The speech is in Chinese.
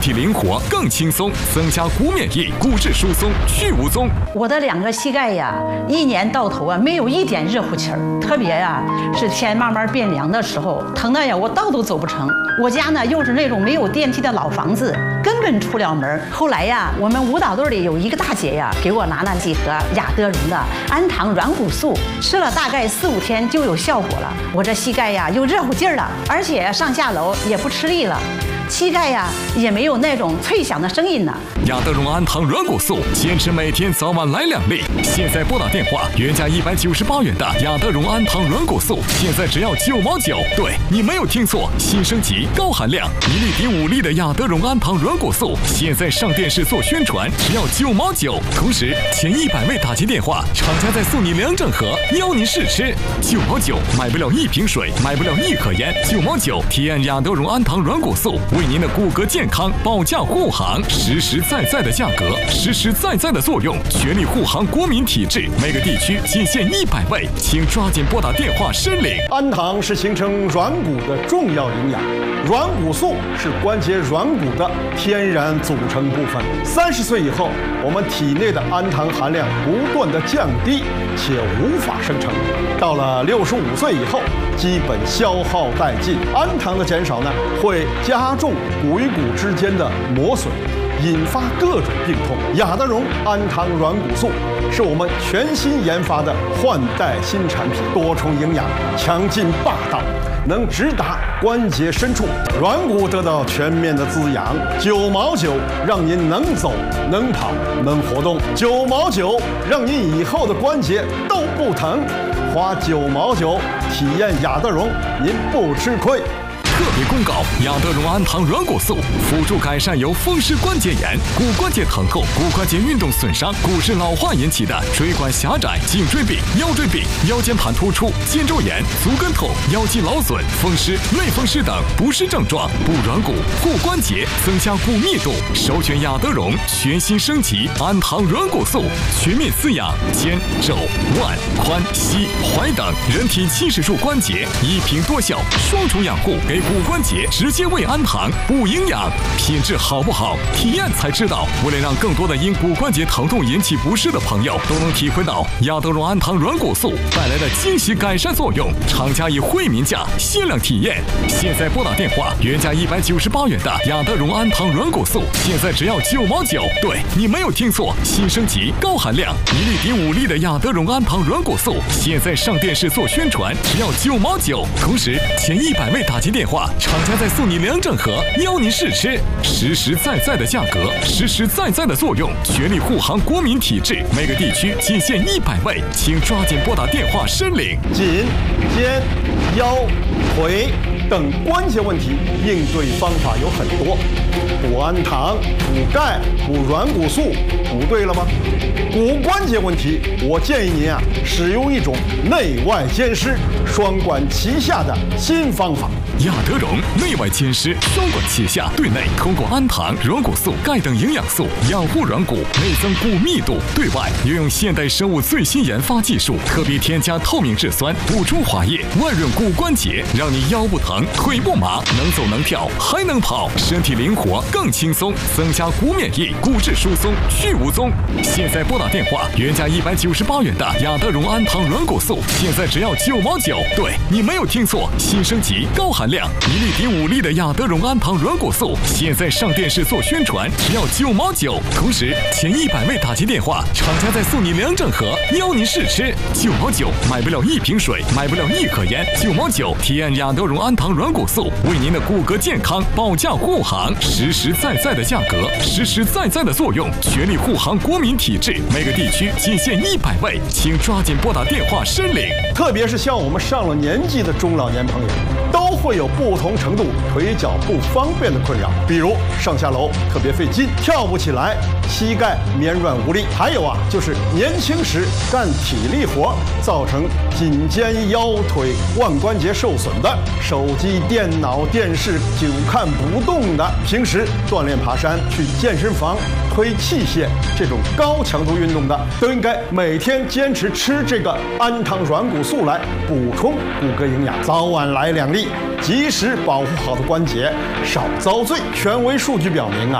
体灵活更轻松，增加骨免疫，骨质疏松去无踪。 我的2个膝盖呀，一年到头啊，没有一点热乎气儿，特别呀，是天慢慢变凉的时候，疼的呀，我道都走不成。我家呢又是那种没有电梯的老房子，根本出不了门。后来呀，我们舞蹈队里有一个大姐呀，给我拿了几盒雅德荣的安糖软骨素，吃了大概4、5天就有效果了。我这膝盖呀又热乎劲儿了，而且上下楼也不吃力了。膝盖呀也没有那种脆响的声音了。 雅德荣安糖软骨素，坚持每天早晚来2粒。现在拨打电话，原价198元的雅德荣安糖软骨素，现在只要9毛9。对，你没有听错，新升级高含量，1粒抵5粒的雅德荣安糖软骨素，现在上电视做宣传，只要9毛9。同时前100位打进电话，厂家再送你2整盒，邀您试吃。9毛9，买不了1瓶水，买不了1盒烟。9毛9，体验雅德荣安糖软骨素。为您的骨骼健康保驾护航，实实在在的价格，实实在在的作用，全力护航国民体质。每个地区仅限100位，请抓紧拨打电话申领。 氨糖是形成软骨的重要营养，软骨素是关节软骨的天然组成部分。30岁以后，我们体内的氨糖含量不断的降低，且无法生成。到了65岁以后，基本消耗殆尽。氨糖的减少呢，会加重骨与骨之间的磨损，引发各种病痛。雅德荣安糖软骨素是我们全新研发的换代新产品，多重营养，强劲霸道，能直达关节深处，软骨得到全面的滋养。9毛9，让您能走能跑能活动。9毛9，让您以后的关节都不疼。花9毛9体验雅德荣，您不吃亏。 特别公告：雅德荣安糖软骨素辅助改善由风湿关节炎、骨关节疼痛、骨关节运动损伤、骨质老化引起的椎管狭窄、颈椎病、腰椎病、腰间盘突出、肩周炎、足跟痛、腰肌劳损、风湿、类风湿等不适症状，补软骨、护关节，增加骨密度。首选雅德荣全新升级安糖软骨素，全面滋养肩、肘、腕、髋、膝、踝等人体70处关节，一瓶多效，双重养护，给骨关节直接喂氨糖补营养，品质好不好？体验才知道。为了让更多的因骨关节疼痛引起不适的朋友都能体会到雅德荣安糖软骨素带来的惊喜改善作用，厂家以惠民价限量体验。现在拨打电话，原价198元的雅德荣安糖软骨素，现在只要9毛9。对，你没有听错，新升级高含量1粒抵5粒的雅德荣安糖软骨素，现在上电视做宣传，只要9毛9。同时前100位打进电话，厂家再送你2整盒，邀您试吃。实实在在的价格，实实在在的作用，全力护航国民体质。每个地区仅限100位，请抓紧拨打电话申领。 颈、肩、腰、腿等关节问题应对方法有很多，补氨糖、补钙、补软骨素，补对了吗？骨关节问题，我建议您使用一种内外兼施、双管齐下的新方法。 雅德荣内外兼施，双管齐下，对内通过氨糖、软骨素、钙等营养素养护软骨，内增骨密度；对外又用现代生物最新研发技术，特别添加透明质酸，补充滑液，万润骨关节，让你腰不疼、腿不麻，能走能跳还能跑，身体灵活更轻松，增加骨免疫，骨质疏松去无踪。现在拨打电话，原价198元的雅德荣安糖软骨素，现在只要9毛9。对，你没有听错，新升级高含量1粒抵5粒的雅德荣安糖软骨素，现在上电视做宣传，只要9毛9。同时前100位打进电话，厂家再送你2整盒，邀您试吃。9毛9，买不了1瓶水，买不了1盒烟。9毛9，体验雅德荣安糖软骨素，为您的骨骼健康保驾护航，实实在在的价格，实实在在的作用，全力护航国民体质。每个地区仅限100位，请抓紧拨打电话申领。 特别是像我们上了年纪的中老年朋友，都会有不同程度腿脚不方便的困扰，比如上下楼特别费劲，跳不起来，膝盖绵软无力，还有就是年轻时干体力活造成颈肩腰腿腕关节受损的，手机电脑电视久看不动的，平时锻炼爬山去健身房推器械这种高强度运动的，都应该每天坚持吃这个氨糖软骨素来补充骨骼营养，早晚来2粒，及时保护好的关节，少遭罪。权威数据表明